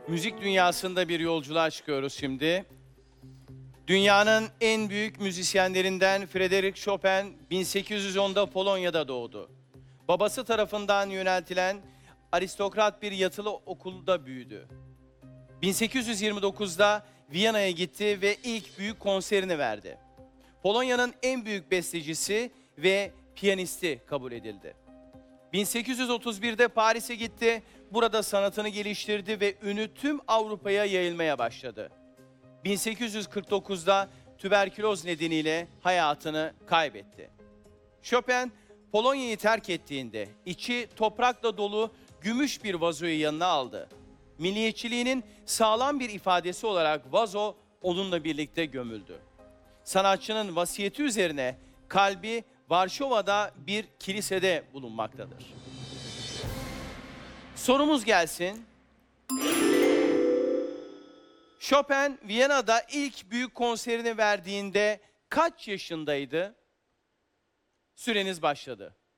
Müzik dünyasında bir yolculuğa çıkıyoruz şimdi. Dünyanın en büyük müzisyenlerinden Frédéric Chopin 1810'da Polonya'da doğdu. Babası tarafından yöneltilen aristokrat bir yatılı okulda büyüdü. 1829'da Viyana'ya gitti ve ilk büyük konserini verdi. Polonya'nın en büyük bestecisi ve piyanisti kabul edildi. 1831'de Paris'e gitti, burada sanatını geliştirdi ve ünü tüm Avrupa'ya yayılmaya başladı. 1849'da tüberküloz nedeniyle hayatını kaybetti. Chopin, Polonya'yı terk ettiğinde içi toprakla dolu gümüş bir vazoyu yanına aldı. Milliyetçiliğinin sağlam bir ifadesi olarak vazo onunla birlikte gömüldü. Sanatçının vasiyeti üzerine kalbi Varşova'da bir kilisede bulunmaktadır. Sorumuz gelsin. Chopin, Viyana'da ilk büyük konserini verdiğinde kaç yaşındaydı? Süreniz başladı.